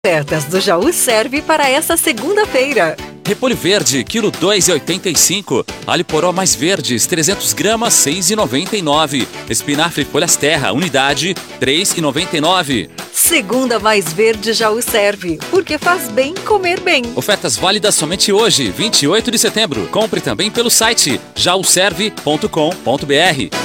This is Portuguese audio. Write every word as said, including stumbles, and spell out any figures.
Ofertas do Jaú serve para essa segunda-feira. Repolho verde, quilo dois reais e oitenta e cinco. Alho poró mais verdes, trezentos gramas, seis reais e noventa e nove. Espinafre folhas terra, unidade, três reais e noventa e nove. Segunda mais verde Jaú serve, porque faz bem comer bem. Ofertas válidas somente hoje, vinte e oito de setembro. Compre também pelo site jauserve ponto com ponto br.